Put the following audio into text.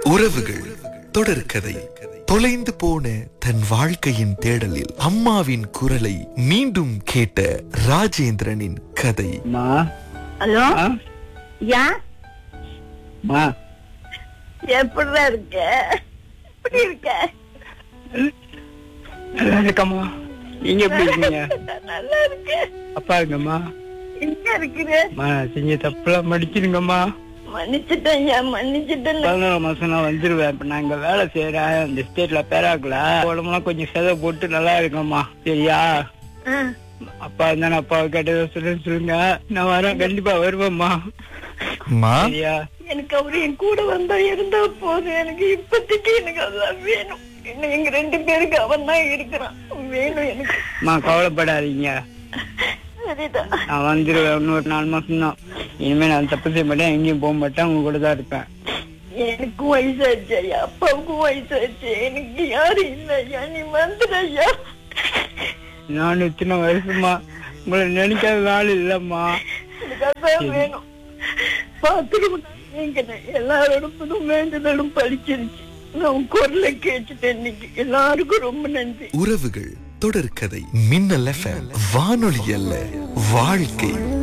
உறவுகள் தொடர்கதை. தொலைந்து போன தன் வாழ்க்கையின் தேடலில் அம்மாவின் குரலை மீண்டும் கேட்ட ராஜேந்திரனின் கதை. ஹலோ, ஆ? யா மா, எப்படிடா இருக்க? எப்படி இருக்க? நல்லா இருக்கம்மா. நீங்க எப்படி இருக்கீங்க? நல்லா இருக்க. அப்பா இருக்கம்மா. எங்க இருக்கிற? மா, செஞ்ச தப்புலாம் மடிச்சிருங்கம்மா. மன்னிச்சுட்டேன், மன்னிச்சுட்டேன். 11 மாசம் நான் வந்துருவேன். இப்ப நான் இங்க வேலை செய்யறேன் இந்த ஸ்டேட்ல பேராக்கல. உடம்புலாம் கொஞ்சம் செதை போட்டு நல்லா இருக்கம்மா. சரியா? ஆ, அப்பா இருந்தா அப்பாவை கேட்டதை சொல்லுங்க. நான் வரேன், கண்டிப்பா வருவேம்மா. சரியா? எனக்கு அவரு என் கூட வந்தா இருந்தா போதும். எனக்கு இப்போதைக்கு எனக்கு அதான் வேணும். இன்னும் எங்க 2 பேருக்கு அவன் தான் இருக்கிறான். வேணும் எனக்கு. அம்மா, கவலைப்படாதீங்க. சரிதான். நான் வந்துருவேன். இன்னொரு 4 மாசம் தான். இனிமே நான் தப்பு செய்ய மாட்டேன், எங்கேயும் போக மாட்டேன். உங்க கூட தான் இருப்பேன். எனக்கும் வயசாச்சு ஐயா, அப்பாவுக்கும் வயசாச்சு. எனக்கு யாரும் இல்லை ஐயா. நீ வந்துடு ஐயா. நான் இத்தனை வருஷமா உங்களை நினைக்காத ஆள் இல்லம்மா. எனக்கு அதான் வேணும். பாத்துருவோம். எல்லாரோடும் வேண்டுதலும் பழிச்சிருச்சு. நான் குரலை கேட்டுட்டேன் இன்னைக்கு. எல்லாருக்கும் ரொம்ப நன்றி. உறவுகள் தொடர்கதை. மின்னல் FM வானொலி அல்ல, வாழ்க்கை.